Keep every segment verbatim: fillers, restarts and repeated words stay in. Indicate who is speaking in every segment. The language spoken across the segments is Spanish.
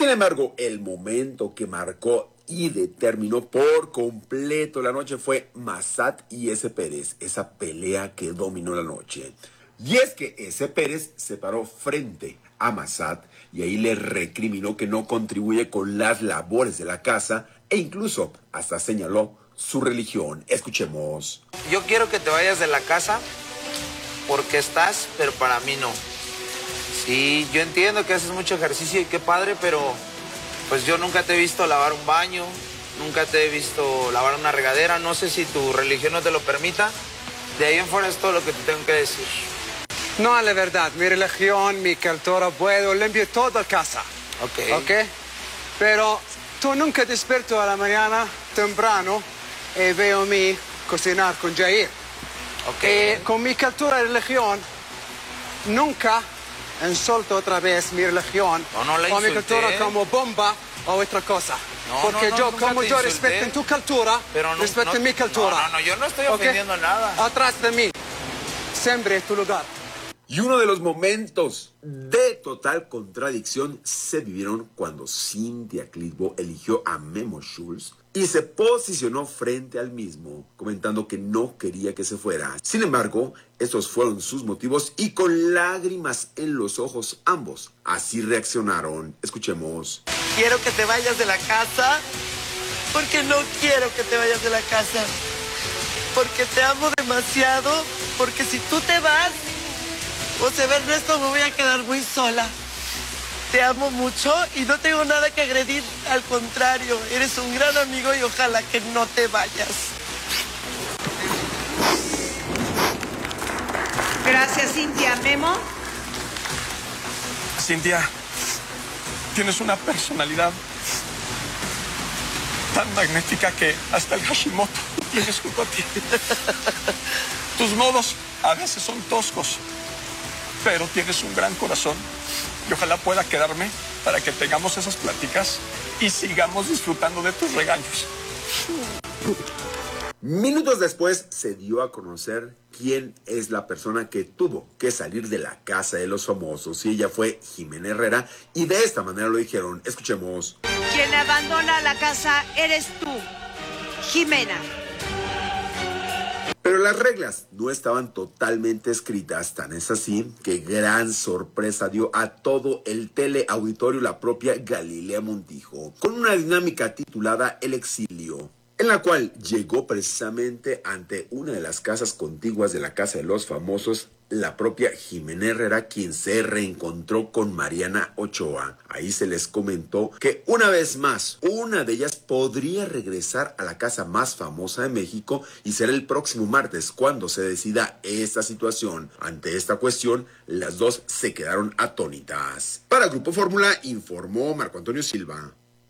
Speaker 1: Sin embargo, el momento que marcó y determinó por completo la noche fue Massad y S. Pérez, esa pelea que dominó la noche. Y es que S. Pérez se paró frente a Massad y ahí le recriminó que no contribuye con las labores de la casa e incluso hasta señaló su religión. Escuchemos.
Speaker 2: Yo quiero que te vayas de la casa porque estás, pero para mí no. Sí, yo entiendo que haces mucho ejercicio y qué padre, pero pues yo nunca te he visto lavar un baño, nunca te he visto lavar una regadera, no sé si tu religión no te lo permita. De ahí en fuera es todo lo que te tengo que decir.
Speaker 3: No, la verdad, mi religión, mi cultura, puedo limpiar toda la casa.
Speaker 2: Ok.
Speaker 3: Ok. Pero tú nunca despierto a la mañana temprano y veo a mí cocinar con Jair.
Speaker 2: Ok.
Speaker 3: Y con mi cultura y religión, nunca insulto otra vez mi religión
Speaker 2: No, no la
Speaker 3: o mi
Speaker 2: insulté.
Speaker 3: cultura como bomba o otra cosa.
Speaker 2: No,
Speaker 3: Porque
Speaker 2: no, no,
Speaker 3: yo,
Speaker 2: nunca
Speaker 3: como
Speaker 2: te
Speaker 3: yo
Speaker 2: insulté.
Speaker 3: respeto en tu cultura,
Speaker 2: Pero no,
Speaker 3: respeto
Speaker 2: no,
Speaker 3: en mi cultura.
Speaker 2: No, no, no, yo no estoy
Speaker 3: ¿Ok?
Speaker 2: ofendiendo nada.
Speaker 3: Atrás de mí, siempre es tu lugar.
Speaker 1: Y uno de los momentos de total contradicción se vivieron cuando Cynthia Clitbo eligió a Memo Schultz y se posicionó frente al mismo, comentando que no quería que se fuera. Sin embargo, estos fueron sus motivos y con lágrimas en los ojos ambos así reaccionaron. Escuchemos.
Speaker 4: Quiero que te vayas de la casa porque no quiero que te vayas de la casa. Porque te amo demasiado, porque si tú te vas, José Ernesto, me voy a quedar muy sola. Te amo mucho y no tengo nada que agredir. Al contrario, eres un gran amigo y ojalá que no te vayas.
Speaker 5: Gracias, Cynthia. Memo.
Speaker 6: Cynthia, tienes una personalidad tan magnífica que hasta el Hashimoto tienes junto a ti. Tus modos a veces son toscos, pero tienes un gran corazón y ojalá pueda quedarme para que tengamos esas pláticas y sigamos disfrutando de tus regaños.
Speaker 1: Minutos después se dio a conocer quién es la persona que tuvo que salir de la casa de los famosos y ella fue Jimena Herrera y de esta manera lo dijeron. Escuchemos.
Speaker 5: Quien abandona la casa eres tú, Jimena.
Speaker 1: Pero las reglas no estaban totalmente escritas, tan es así que gran sorpresa dio a todo el teleauditorio la propia Galilea Montijo, con una dinámica titulada El Exilio, en la cual llegó precisamente ante una de las casas contiguas de la Casa de los Famosos, la propia Jimena Herrera, quien se reencontró con Mariana Ochoa. Ahí se les comentó que una vez más, una de ellas podría regresar a la casa más famosa de México y será el próximo martes cuando se decida esta situación. Ante esta cuestión, las dos se quedaron atónitas. Para Grupo Fórmula, informó Marco Antonio Silva.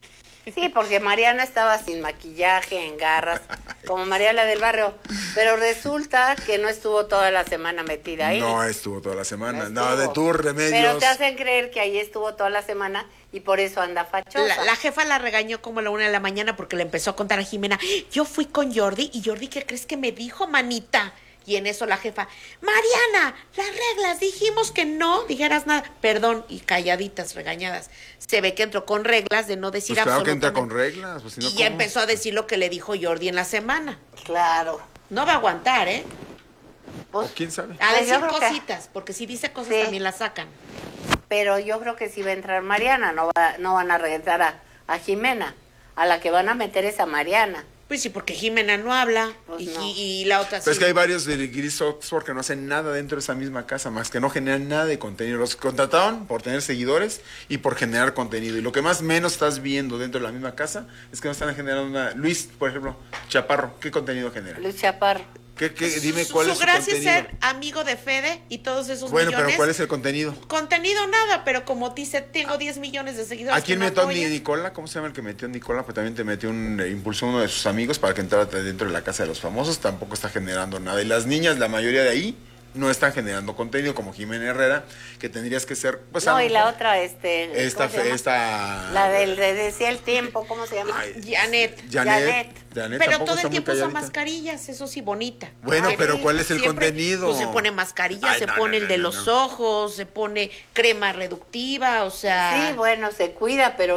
Speaker 7: Sí, porque Mariana estaba sin maquillaje, en garras, como Mariana del Barrio, pero resulta que no estuvo toda la semana metida ahí.
Speaker 8: No estuvo toda la semana,
Speaker 7: No
Speaker 8: nada de
Speaker 7: estuvo.
Speaker 8: tus remedios.
Speaker 7: Pero te hacen creer que ahí estuvo toda la semana y por eso anda fachosa.
Speaker 9: La, la jefa la regañó como a la una de la mañana porque le empezó a contar a Jimena. Yo fui con Jordi y Jordi, ¿qué crees que me dijo, manita? Y en eso la jefa, Mariana, las reglas, dijimos que no dijeras nada. Perdón, y calladitas, regañadas. Se ve que entró con reglas de no decir
Speaker 8: Pues claro que
Speaker 9: absolutamente.
Speaker 8: entra con reglas. Pues si no,
Speaker 9: y ya
Speaker 8: ¿cómo?
Speaker 9: empezó a decir lo que le dijo Jordi en la semana.
Speaker 7: Claro.
Speaker 9: No va a aguantar, ¿eh?
Speaker 7: Pues,
Speaker 8: ¿O quién sabe?
Speaker 9: A
Speaker 7: Pues
Speaker 9: decir
Speaker 7: yo creo que-
Speaker 9: cositas, porque si dice cosas
Speaker 7: Sí.
Speaker 9: también la sacan.
Speaker 7: pero yo creo que sí va a entrar Mariana, no, va, no van a regresar a, a Jimena. A la que van a meter es a Mariana.
Speaker 9: Pues sí, porque Jimena no habla
Speaker 7: Pues
Speaker 9: y,
Speaker 7: no.
Speaker 9: y- y la otra sí.
Speaker 8: Pero es que hay varios de Gris Oxford que no hacen nada dentro de esa misma casa, más que no generan nada de contenido. Los contrataron por tener seguidores y por generar contenido. Y lo que más menos estás viendo dentro de la misma casa es que no están generando una... Luis, por ejemplo, Chaparro, ¿qué contenido genera?
Speaker 7: Luis Chaparro.
Speaker 8: ¿Qué, qué,
Speaker 9: Su-
Speaker 8: dime
Speaker 9: su-
Speaker 8: cuál
Speaker 9: su
Speaker 8: es su
Speaker 9: gracia
Speaker 8: contenido?
Speaker 9: es ser amigo de Fede y todos esos
Speaker 8: Bueno,
Speaker 9: millones.
Speaker 8: pero ¿cuál es el contenido?
Speaker 9: Contenido nada, pero como dice, tengo diez millones de seguidores.
Speaker 8: ¿A quién
Speaker 9: que me
Speaker 8: metió a
Speaker 9: apoyan.
Speaker 8: Nicola? ¿Cómo se llama el que metió a Nicola? Pues también te metió un... eh, impulsó uno de sus amigos para que entrara dentro de la casa de los famosos. Tampoco está generando nada. Y las niñas, la mayoría de ahí, no están generando contenido, como Jimena Herrera, que tendrías que ser... Pues, a
Speaker 7: No,
Speaker 8: lo
Speaker 7: y la
Speaker 8: mejor
Speaker 7: otra, este...
Speaker 8: Esta...
Speaker 7: ¿cómo se llama?
Speaker 8: esta
Speaker 7: La del de decía el tiempo, ¿cómo se llama?
Speaker 8: Ay,
Speaker 9: Janet.
Speaker 8: Janet.
Speaker 7: Janet.
Speaker 8: Janet
Speaker 9: Pero
Speaker 8: tampoco
Speaker 9: todo
Speaker 8: está
Speaker 9: el
Speaker 8: muy
Speaker 9: tiempo usa
Speaker 8: calladita.
Speaker 9: mascarillas, eso sí, bonita.
Speaker 8: Bueno,
Speaker 7: Ay,
Speaker 8: pero
Speaker 7: sí.
Speaker 8: ¿cuál es el
Speaker 9: Siempre,
Speaker 8: contenido?
Speaker 9: Pues se pone mascarilla,
Speaker 8: Ay,
Speaker 9: se
Speaker 8: no,
Speaker 9: pone
Speaker 8: no,
Speaker 9: el de
Speaker 8: no,
Speaker 9: los
Speaker 8: no.
Speaker 9: ojos, se pone crema reductiva, o sea...
Speaker 7: Sí, bueno, se cuida, pero